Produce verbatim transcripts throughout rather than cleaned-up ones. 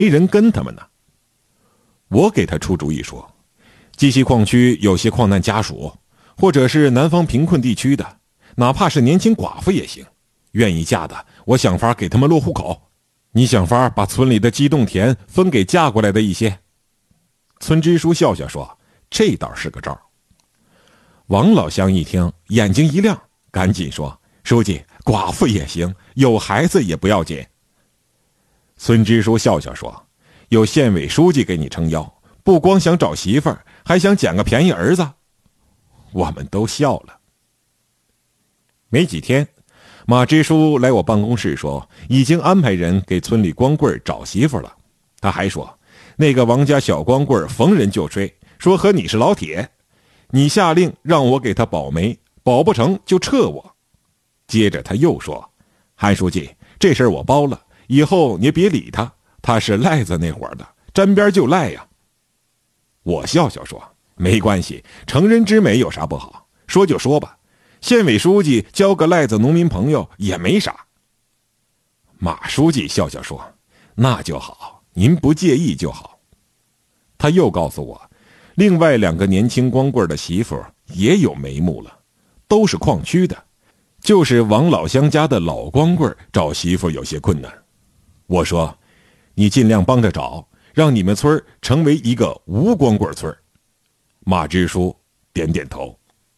没人跟他们呢。我给他出主意说，鸡西矿区有些矿难家属，或者是南方贫困地区的，哪怕是年轻寡妇也行，愿意嫁的，我想法给他们落户口。你想法把村里的机动田分给嫁过来的一些。村支书笑笑说，这倒是个招。王老乡一听，眼睛一亮，赶紧说，书记，寡妇也行，有孩子也不要紧。村支书笑笑说，有县委书记给你撑腰，不光想找媳妇儿，还想捡个便宜儿子。我们都笑了。没几天，马支书来我办公室说，已经安排人给村里光棍找媳妇了。他还说，那个王家小光棍逢人就吹，说和你是老铁，你下令让我给他保媒，保不成就撤我。接着他又说，韩书记，这事儿我包了，以后你别理他，他是赖子那伙的，沾边就赖呀。我笑笑说，没关系，成人之美有啥不好，说就说吧，县委书记交个赖子农民朋友也没啥。马书记笑笑说，那就好，您不介意就好。他又告诉我，另外两个年轻光棍的媳妇也有眉目了，都是矿区的，就是王老乡家的老光棍找媳妇有些困难。我说，你尽量帮着找，让你们村成为一个无光棍村。马支书点点头。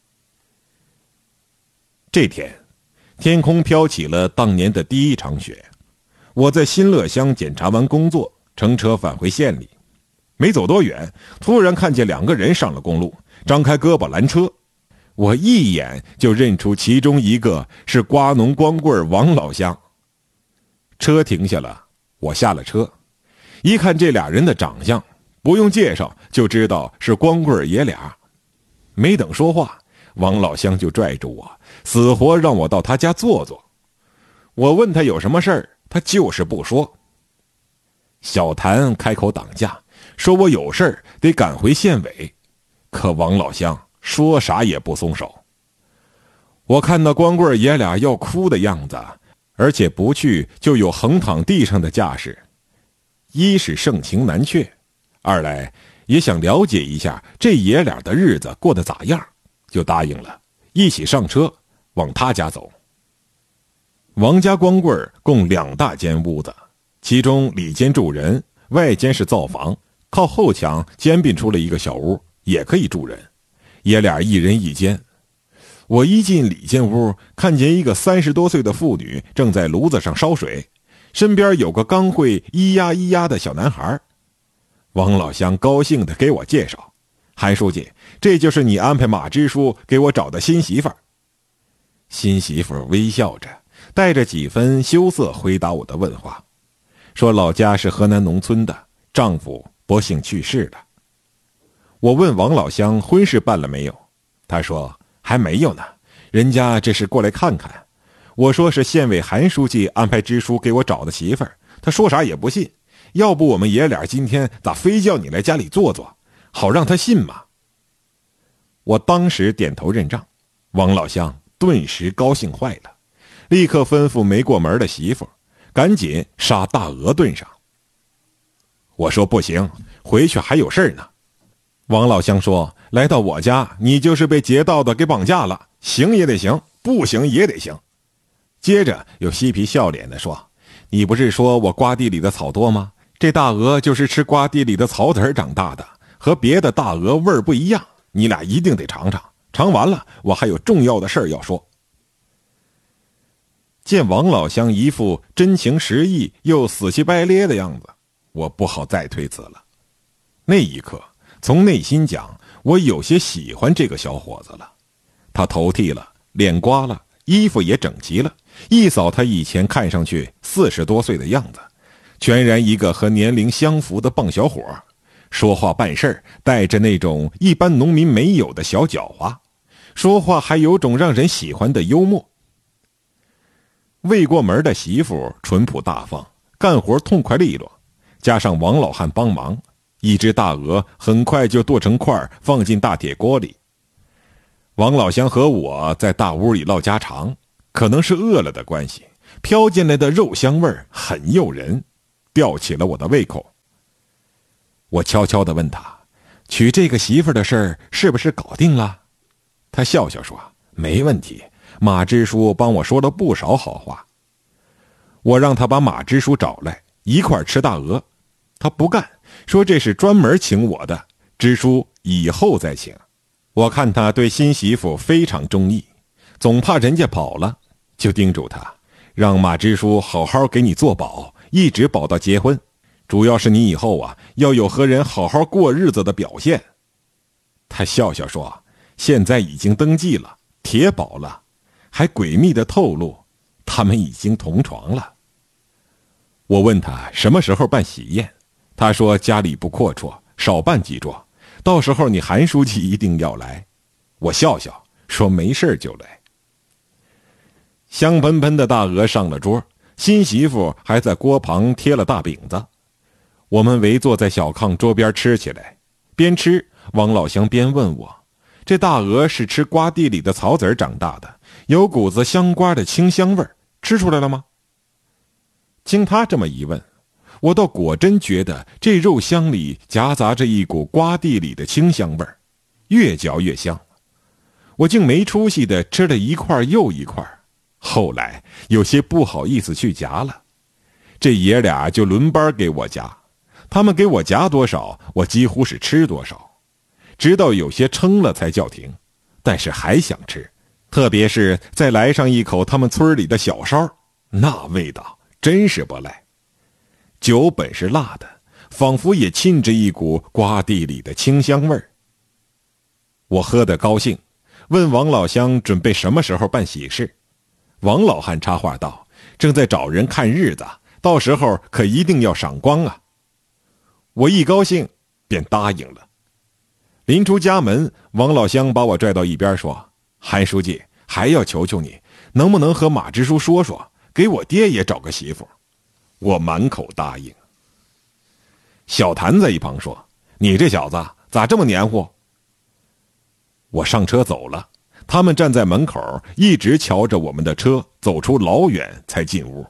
这天，天空飘起了当年的第一场雪。我在新乐乡检查完工作，乘车返回县里。没走多远，突然看见两个人上了公路，张开胳膊拦车。我一眼就认出其中一个是瓜农光棍王老乡。车停下了，我下了车，一看这俩人的长相，不用介绍就知道是光棍爷俩。没等说话，王老乡就拽住我，死活让我到他家坐坐。我问他有什么事儿，他就是不说。小谭开口挡架，说我有事儿得赶回县委，可王老乡说啥也不松手。我看那光棍爷俩要哭的样子，而且不去就有横躺地上的架势，一是盛情难却，二来也想了解一下这爷俩的日子过得咋样，就答应了，一起上车往他家走。王家光棍共两大间屋子，其中里间住人，外间是灶房，靠后墙兼并出了一个小屋，也可以住人，爷俩一人一间。我一进里间屋，看见一个三十多岁的妇女正在炉子上烧水，身边有个刚会咿呀咿呀的小男孩。王老乡高兴地给我介绍，韩书记，这就是你安排马支书给我找的新媳妇儿。新媳妇微笑着，带着几分羞涩回答我的问话，说老家是河南农村的，丈夫不幸去世了。我问王老乡婚事办了没有，他说还没有呢，人家这是过来看看。我说是县委韩书记安排支书给我找的媳妇儿，他说啥也不信，要不我们爷俩今天咋非叫你来家里坐坐，好让他信嘛。我当时点头认账，王老乡顿时高兴坏了，立刻吩咐没过门的媳妇赶紧杀大鹅炖上。我说不行，回去还有事呢。王老乡说，来到我家你就是被劫道的给绑架了，行也得行，不行也得行。接着又嬉皮笑脸地说，你不是说我瓜地里的草多吗？这大鹅就是吃瓜地里的草籽长大的，和别的大鹅味儿不一样，你俩一定得尝尝，尝完了我还有重要的事儿要说。见王老乡一副真情实意又死气白咧的样子，我不好再推辞了。那一刻，从内心讲，我有些喜欢这个小伙子了。他头剃了，脸刮了，衣服也整齐了，一扫他以前看上去四十多岁的样子，全然一个和年龄相符的棒小伙，说话办事带着那种一般农民没有的小狡猾，说话还有种让人喜欢的幽默。未过门的媳妇淳朴大方，干活痛快利落，加上王老汉帮忙，一只大鹅很快就剁成块放进大铁锅里。王老乡和我在大屋里唠家常，可能是饿了的关系，飘进来的肉香味很诱人，吊起了我的胃口。 我悄悄地问他，娶这个媳妇的事儿是不是搞定了？他笑笑说，没问题，马支书帮我说了不少好话。我让他把马支书找来，一块儿吃大鹅。他不干，说这是专门请我的，支书以后再请。我看他对新媳妇非常中意，总怕人家跑了，就叮嘱他，让马支书好好给你做保，一直保到结婚。主要是你以后啊，要有和人好好过日子的表现。他笑笑说，现在已经登记了，铁保了，还诡秘地透露，他们已经同床了。我问他什么时候办喜宴，他说家里不阔绰，少办几桌，到时候你韩书记一定要来。我笑笑说没事就来。香喷喷的大鹅上了桌，新媳妇还在锅旁贴了大饼子。我们围坐在小炕桌边吃起来，边吃王老乡边问我，这大鹅是吃瓜地里的草籽长大的，有股子香瓜的清香味儿，吃出来了吗？经他这么一问，我倒果真觉得这肉香里夹杂着一股瓜地里的清香味儿，越嚼越香。我竟没出息地吃了一块又一块，后来有些不好意思去夹了。这爷俩就轮班给我夹，他们给我夹多少，我几乎是吃多少，直到有些撑了才叫停，但是还想吃，特别是再来上一口他们村里的小烧，那味道真是不赖。酒本是辣的，仿佛也沁着一股瓜地里的清香味儿。我喝得高兴，问王老乡准备什么时候办喜事。王老汉插话道，正在找人看日子，到时候可一定要赏光啊。我一高兴便答应了。临出家门，王老乡把我拽到一边说，韩书记，还要求求你，能不能和马支书说说，给我爹也找个媳妇。我满口答应。小谭在一旁说，你这小子咋这么黏糊？我上车走了，他们站在门口，一直瞧着我们的车走出老远才进屋。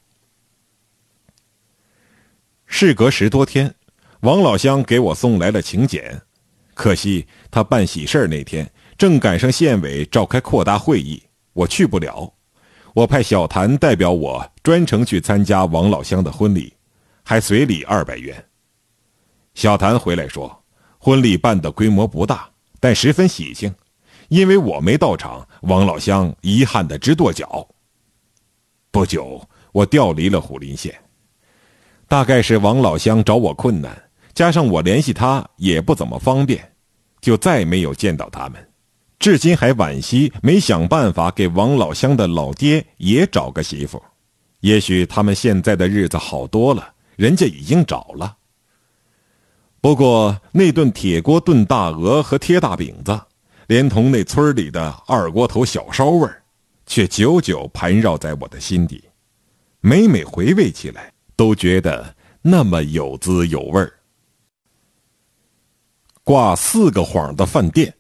事隔十多天，王老乡给我送来了请柬，可惜他办喜事那天正赶上县委召开扩大会议，我去不了。我派小谭代表我专程去参加王老乡的婚礼，还随礼二百元。小谭回来说，婚礼办的规模不大，但十分喜庆，因为我没到场，王老乡遗憾的直跺脚。不久，我调离了虎林县，大概是王老乡找我困难，加上我联系他也不怎么方便，就再没有见到他们。至今还惋惜没想办法给王老乡的老爹也找个媳妇，也许他们现在的日子好多了，人家已经找了。不过那顿铁锅炖大鹅和贴大饼子，连同那村里的二锅头小烧味儿，却久久盘绕在我的心底，每每回味起来，都觉得那么有滋有味儿。挂四个谎的饭店。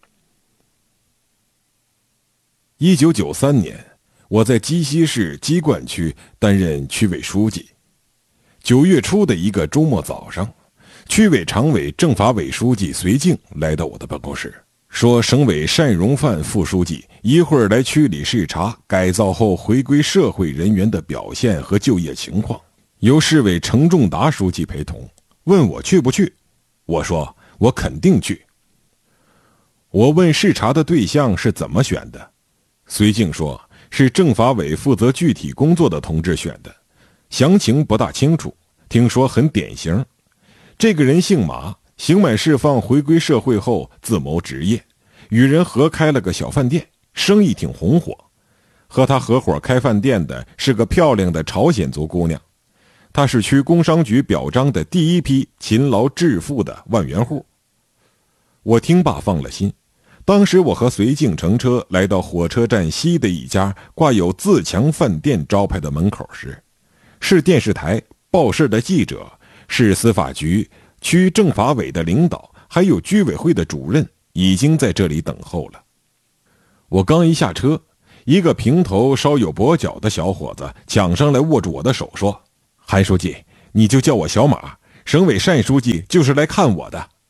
一九九三年，我在鸡西市鸡冠区担任区委书记。九月初的一个周末早上，区委常委政法委书记绥靖来到我的办公室，说省委单荣范副书记一会儿来区里视察改造后回归社会人员的表现和就业情况，由市委程仲达书记陪同，问我去不去。我说我肯定去。我问视察的对象是怎么选的，绥靖说是政法委负责具体工作的同志选的，详情不大清楚，听说很典型。这个人姓马，刑满释放回归社会后自谋职业，与人合开了个小饭店，生意挺红火。和他合伙开饭店的是个漂亮的朝鲜族姑娘，她是区工商局表彰的第一批勤劳致富的万元户。我听罢放了心。当时我和绥靖乘车来到火车站西的一家挂有自强饭店招牌的门口时，市电视台、报社的记者、市司法局、区政法委的领导还有居委会的主任已经在这里等候了。我刚一下车，一个平头稍有跛脚的小伙子抢上来握住我的手说，韩书记，你就叫我小马，省委单书记就是来看我的。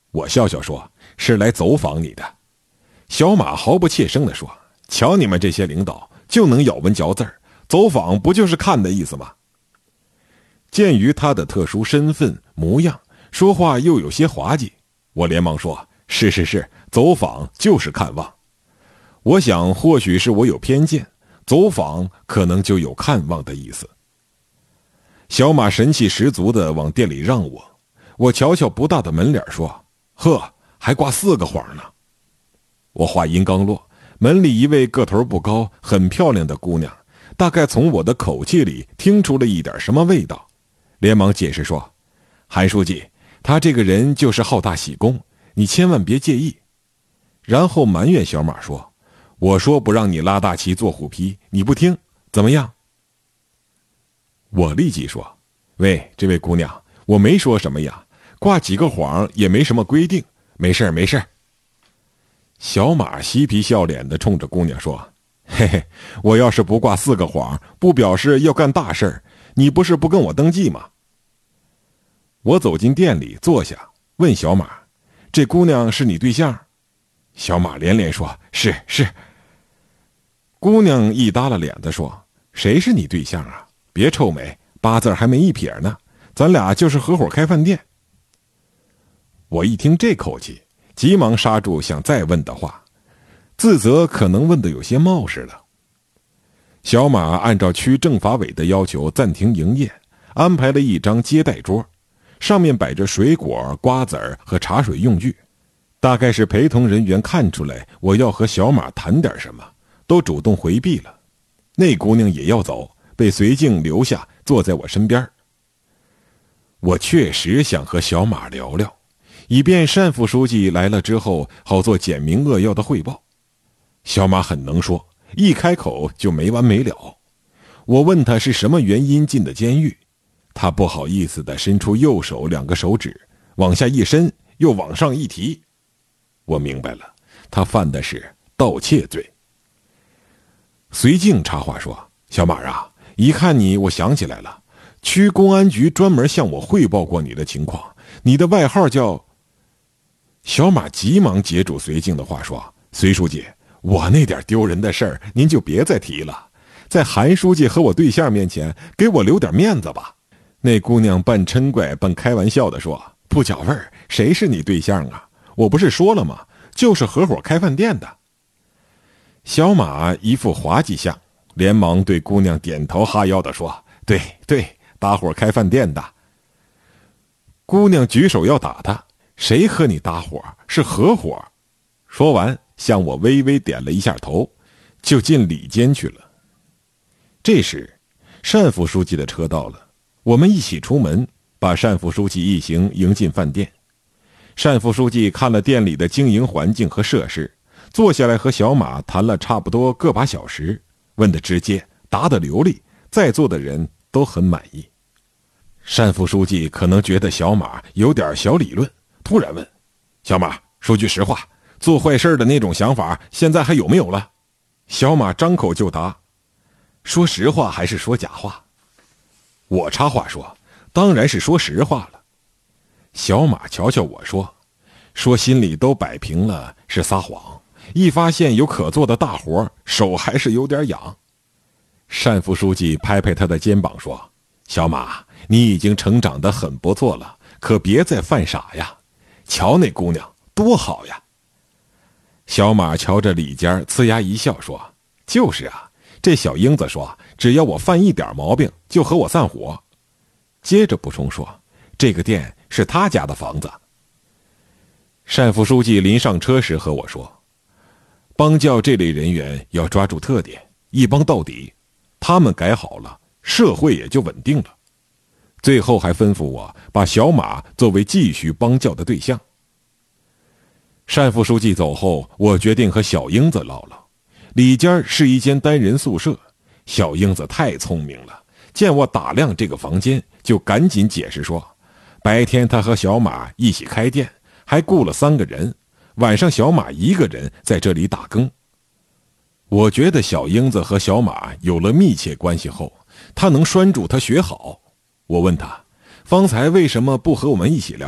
我笑笑说：“是来走访你的。”小马毫不怯生地说：“瞧你们这些领导就能咬文嚼字儿，走访不就是看的意思吗？”鉴于他的特殊身份模样，说话又有些滑稽，我连忙说：“是是是，走访就是看望。”我想或许是我有偏见，走访可能就有看望的意思。小马神气十足地往店里让我，我瞧瞧不大的门脸说：“呵，还挂四个幌呢。”我话音刚落，门里一位个头不高很漂亮的姑娘大概从我的口气里听出了一点什么味道，连忙解释说：“韩书记，他这个人就是好大喜功，你千万别介意。”然后埋怨小马说：“我说不让你拉大旗做虎皮，你不听，怎么样？”我立即说：“喂，这位姑娘，我没说什么呀，挂几个幌也没什么规定，没事没事。”小马嬉皮笑脸地冲着姑娘说：“嘿嘿，我要是不挂四个幌，不表示要干大事，你不是不跟我登记吗？”我走进店里坐下，问小马：“这姑娘是你对象？”小马连连说：“是是。”姑娘一耷拉脸子说：“谁是你对象啊？别臭美，八字还没一撇呢，咱俩就是合伙开饭店。”我一听这口气，急忙刹住想再问的话，自责可能问得有些冒失了。小马按照区政法委的要求暂停营业，安排了一张接待桌，上面摆着水果、瓜子儿和茶水用具，大概是陪同人员看出来我要和小马谈点什么，都主动回避了。那姑娘也要走，被随静留下坐在我身边。我确实想和小马聊聊，以便单副书记来了之后好做简明扼要的汇报。小马很能说，一开口就没完没了。我问他是什么原因进的监狱，他不好意思地伸出右手两个手指，往下一伸，又往上一提。我明白了，他犯的是盗窃罪。随静插话说：“小马啊，一看你我想起来了，区公安局专门向我汇报过你的情况，你的外号叫……”小马急忙截住随静的话说：“随书记，我那点丢人的事儿您就别再提了，在韩书记和我对象面前给我留点面子吧。”那姑娘半嗔怪半开玩笑地说：“不搅味儿，谁是你对象啊？我不是说了吗？就是合伙开饭店的。”小马一副滑稽相，连忙对姑娘点头哈腰地说：“对对，搭伙开饭店的。”姑娘举手要打他：“谁和你搭伙？是合伙。”说完向我微微点了一下头，就进里间去了。这时单副书记的车到了，我们一起出门，把单副书记一行迎进饭店。单副书记看了店里的经营环境和设施，坐下来和小马谈了差不多个把小时，问得直接，答得流利，在座的人都很满意。单副书记可能觉得小马有点小理论，突然问：“小马，说句实话，做坏事的那种想法现在还有没有了？”小马张口就答：“说实话还是说假话？”我插话说：“当然是说实话了。”小马瞧瞧我说：“说心里都摆平了是撒谎，一发现有可做的大活，手还是有点痒。”单副书记拍拍他的肩膀说：“小马，你已经成长得很不错了，可别再犯傻呀！瞧那姑娘多好呀！”小马瞧着里间，呲牙一笑说：“就是啊，这小英子说只要我犯一点毛病就和我散伙。”接着补充说：“这个店是他家的房子。”单副书记临上车时和我说：“帮教这类人员要抓住特点，一帮到底，他们改好了，社会也就稳定了。”最后还吩咐我把小马作为继续帮教的对象。单副书记走后，我决定和小英子唠唠。里间是一间单人宿舍，小英子太聪明了，见我打量这个房间，就赶紧解释说，白天他和小马一起开店，还雇了三个人，晚上小马一个人在这里打更。我觉得小英子和小马有了密切关系后，他能拴住他学好。我问他，方才为什么不和我们一起聊